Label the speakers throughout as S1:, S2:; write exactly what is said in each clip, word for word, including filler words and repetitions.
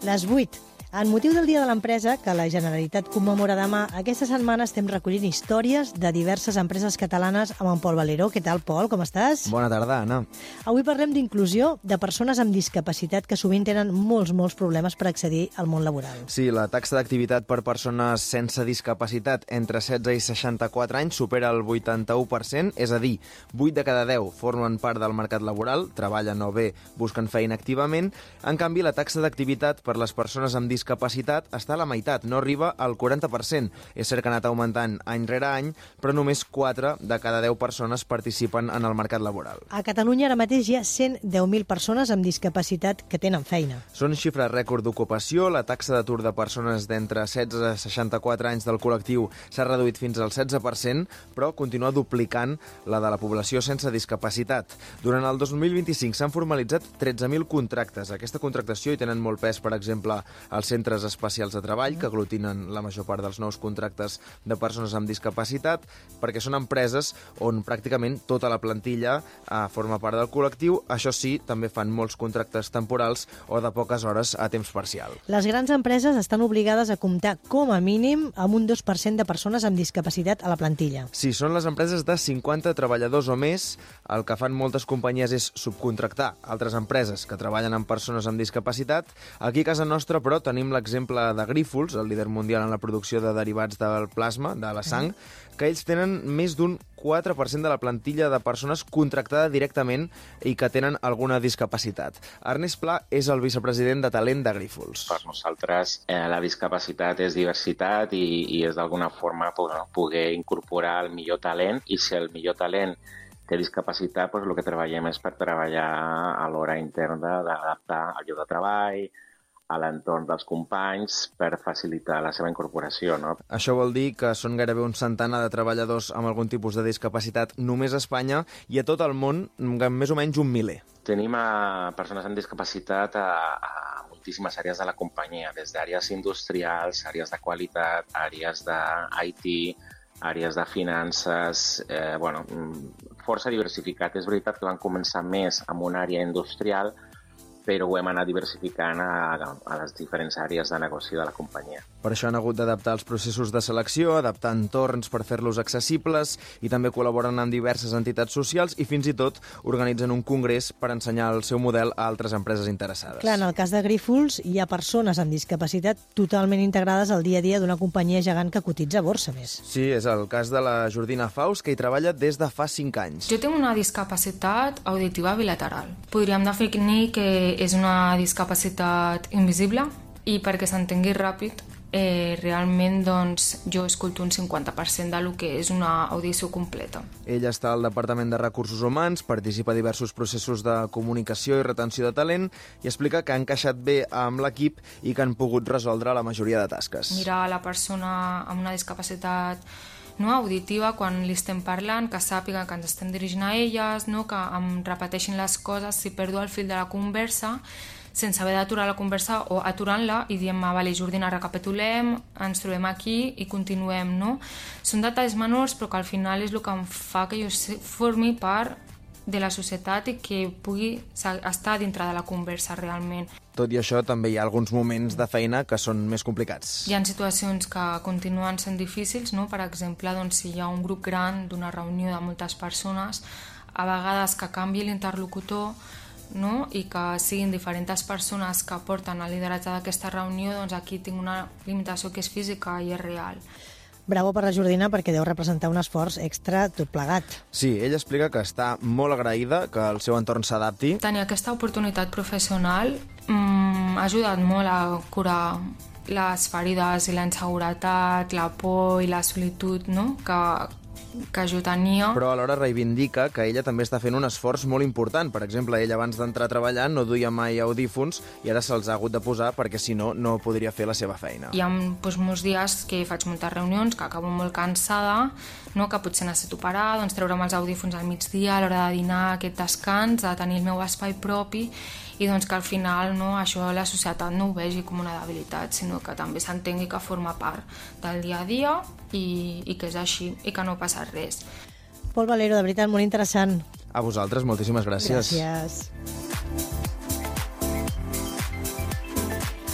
S1: Les vuit. En motiu del Dia de l'Empresa, que la Generalitat commemora demà, aquesta setmana estem recollint històries de diverses empreses catalanes amb en Pol Valero. Què tal, Pol? Com estàs?
S2: Bona tarda, Anna.
S1: Avui parlem d'inclusió de persones amb discapacitat que sovint tenen molts, molts problemes per accedir al món laboral.
S2: Sí, la taxa d'activitat per persones sense discapacitat entre setze i seixanta-quatre anys supera el vuitanta-u per cent, és a dir, vuit de cada deu formen part del mercat laboral, treballen o bé busquen feina activament. En canvi, la taxa d'activitat per les persones amb discapacitat discapacitat està a la meitat, no arriba al quaranta per cent. És cert que ha anat augmentant any rere any, però només quatre de cada deu persones participen en el mercat laboral.
S1: A Catalunya ara mateix hi ha cent deu mil persones amb discapacitat que tenen feina.
S2: Són xifres rècord d'ocupació. La taxa d'atur de persones d'entre setze a seixanta-quatre anys del col·lectiu s'ha reduït fins al setze per cent, però continua duplicant la de la població sense discapacitat. Durant el dos mil vint-i-cinc s'han formalitzat tretze mil contractes. Aquesta contractació hi tenen molt pes, per exemple, els centres especials de treball, que aglutinen la major part dels nous contractes de persones amb discapacitat, perquè són empreses on pràcticament tota la plantilla eh, forma part del col·lectiu. Això sí, també fan molts contractes temporals o de poques hores a temps parcial.
S1: Les grans empreses estan obligades a comptar com a mínim amb un dos per cent de persones amb discapacitat a la plantilla.
S2: Sí, són les empreses de cinquanta treballadors o més. El que fan moltes companyies és subcontractar altres empreses que treballen amb persones amb discapacitat. Aquí a casa nostra, però, tenim l'exemple de Grífols, el líder mundial en la producció de derivats del plasma, de la sang, que ells tenen més d'un quatre per cent de la plantilla de persones contractada directament i que tenen alguna discapacitat. Ernest Pla és el vicepresident de talent de Grífols.
S3: Per nosaltres eh, la discapacitat és diversitat i, i és d'alguna forma bueno, poder incorporar el millor talent, i si el millor talent té discapacitat, doncs el que treballem és per treballar a l'hora interna d'adaptar el lloc de treball, a l'entorn dels companys, per facilitar la seva incorporació. No?
S2: Això vol dir que són gairebé un centenar de treballadors amb algun tipus de discapacitat només a Espanya, i a tot el món més o menys un miler.
S3: Tenim a persones amb discapacitat a, a moltíssimes àrees de la companyia, des d'àrees industrials, àrees de qualitat, àrees d'I T, àrees de finances, eh, bueno, força diversificat. És veritat que van començar més amb una àrea industrial, però ho hem anat diversificant a, a les diferents àrees de negoci de la companyia.
S2: Per això han hagut d'adaptar els processos de selecció, adaptar entorns per fer-los accessibles, i també col·laboren amb diverses entitats socials i fins i tot organitzen un congrés per ensenyar el seu model a altres empreses interessades.
S1: Clar, en el cas de Grífols hi ha persones amb discapacitat totalment integrades al dia a dia d'una companyia gegant que cotitza a borsa, més.
S2: Sí, és el cas de la Jordina Faus, que hi treballa des de fa cinc anys.
S4: Jo tinc una discapacitat auditiva bilateral. Podríem definir que és una discapacitat invisible, i perquè s'entengui ràpid, eh, realment doncs, jo escolto un cinquanta per cent del que és una audició completa.
S2: Ella està al Departament de Recursos Humans, participa a diversos processos de comunicació i retenció de talent, i explica que ha encaixat bé amb l'equip i que han pogut resoldre la majoria de tasques.
S4: Mirar a la persona amb una discapacitat no auditiva, quan li estem parlant, que sàpiga que ens estem dirigint a elles, no? Que em repeteixin les coses, si perdo el fil de la conversa, sense haver d'aturar la conversa o aturant-la i diem, ah, vale, Jordina, recapitulem, ens trobem aquí i continuem, no? Són detalls menors, però que al final és el que em fa que jo formi part de la societat i que pugui estar dintre de la conversa realment.
S2: Tot i això, també hi ha alguns moments de feina que són més complicats.
S4: Hi ha situacions que continuen sent difícils, no? Per exemple, doncs, si hi ha un grup gran d'una reunió de moltes persones, a vegades que canvi l'interlocutor, no? I que siguin diferents persones que porten el lideratge d'aquesta reunió, doncs aquí tinc una limitació que és física i és real.
S1: Bravo per la Jordina, perquè deu representar un esforç extra tot plegat.
S2: Sí, ella explica que està molt agraïda que el seu entorn s'adapti.
S4: Tenir aquesta oportunitat professional mmm, ha ajudat molt a curar les ferides i la inseguretat, la por i la solitud, no? que, que jo tenia.
S2: Però alhora reivindica que ella també està fent un esforç molt important. Per exemple, ella abans d'entrar a treballar no duia mai audífons i ara se'ls ha hagut de posar perquè si no, no podria fer la seva feina.
S4: Hi ha doncs, molts dies que faig moltes reunions, que acabo molt cansada, no? Que potser necessito parar, doncs, treure'm els audífons al migdia, a l'hora de dinar, aquest descans, de tenir el meu espai propi, i doncs que al final no, això la societat no ho vegi com una debilitat, sinó que també s'entengui que forma part del dia a dia i, i que és així i que no passa res.
S1: Pol Valero, de veritat, molt interessant.
S2: A vosaltres, moltíssimes gràcies.
S1: Gràcies.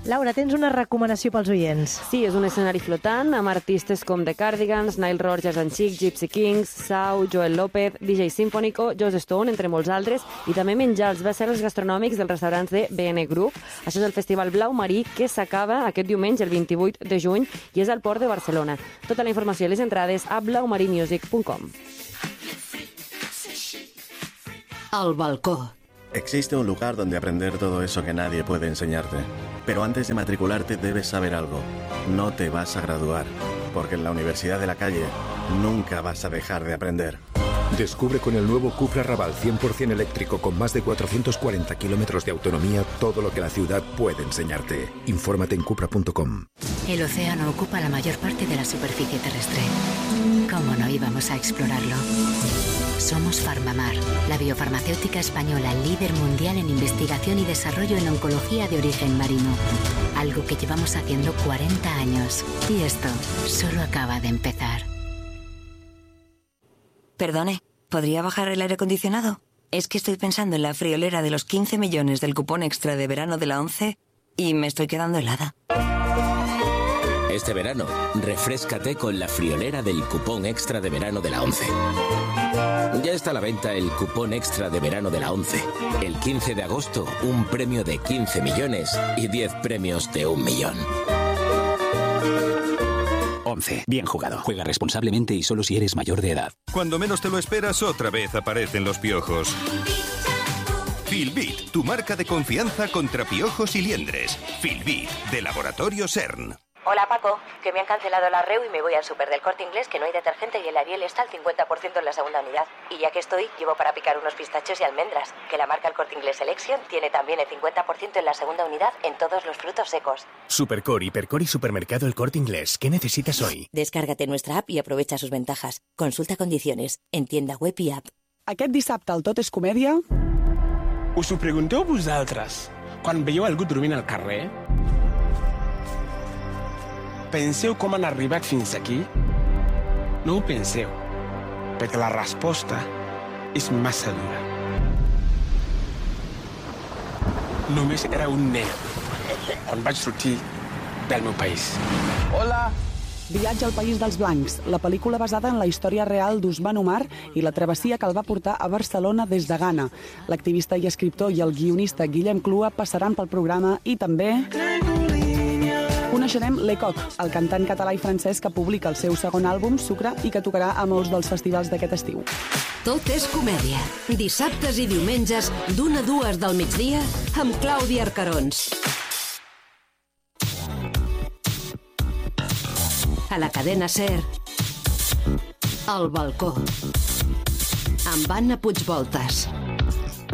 S1: Laura, tens una recomanació pels oients.
S5: Sí, és un escenari flotant amb artistes com The Cardigans, Nile Rodgers and Chic, Gypsy Kings, Sau, Joel López, D J Symphonico, Joss Stone, entre molts altres, i també menjar els bestsellers gastronòmics dels restaurants de B N Group. Això és el Festival Blau Marí, que s'acaba aquest diumenge, el vint-i-vuit de juny, i és al Port de Barcelona. Tota la informació i les entrades a blaumarimusic punt com.
S6: El balcó.
S7: Existe un lugar donde aprender todo eso que nadie puede enseñarte. Pero antes de matricularte debes saber algo. No te vas a graduar, porque en la Universidad de la Calle nunca vas a dejar de aprender.
S8: Descubre con el nuevo Cupra Raval cien por ciento eléctrico con más de cuatrocientos cuarenta kilómetros de autonomía todo lo que la ciudad puede enseñarte. Infórmate en cupra punto com.
S6: El océano ocupa la mayor parte de la superficie terrestre. ¿Cómo no íbamos a explorarlo? Somos Farmamar, la biofarmacéutica española líder mundial en investigación y desarrollo en oncología de origen marino. Algo que llevamos haciendo cuarenta años. Y esto solo acaba de empezar.
S9: Perdone, ¿podría bajar el aire acondicionado? Es que estoy pensando en la friolera de los quince millones del cupón extra de verano de la ONCE y me estoy quedando helada.
S10: Este verano, refréscate con la friolera del cupón extra de verano de la ONCE. Ya está a la venta el cupón extra de verano de la ONCE. El quince de agosto, un premio de quince millones y diez premios de un millón.
S11: ONCE. Bien jugado. Juega responsablemente y solo si eres mayor de edad.
S12: Cuando menos te lo esperas, otra vez aparecen los piojos. Filbit, tu marca de confianza contra piojos y liendres. Filbit, de Laboratorio CERN.
S13: Hola Paco, que me han cancelado la R E U y me voy al súper del Corte Inglés, que no hay detergente y el Ariel está al cincuenta por ciento en la segunda unidad. Y ya que estoy, llevo para picar unos pistachos y almendras, que la marca El Corte Inglés Selection tiene también el cincuenta por ciento en la segunda unidad en todos los frutos secos.
S14: Supercor, Hipercor y Supermercado El Corte Inglés. ¿Qué necesitas hoy?
S13: Descárgate nuestra app y aprovecha sus ventajas. Consulta condiciones en tienda web i app.
S15: Aquest dissabte al Tot és Comèdia... Us ho pregunteu vosaltres, quan veieu algú dormint al carrer? Penseu com han arribat fins aquí? No ho penseu, perquè la resposta és massa dura. Només era un nen quan vaig sortir del meu país. Hola! Viatge al País dels Blancs, la pel·lícula basada en la història real d'Usman Omar i la travessia que el va portar a Barcelona des de Ghana. L'activista i escriptor i el guionista Guillem Clua passaran pel programa i també... Coneixerem Lecoq, el cantant català i francès que publica el seu segon àlbum, Sucre, i que tocarà a molts dels festivals d'aquest estiu.
S6: Tot és comèdia. Dissabtes i diumenges, d'una a dues del migdia, amb Clàudia Arcarons. A la cadena SER, El balcó, amb Anna Puigvoltas.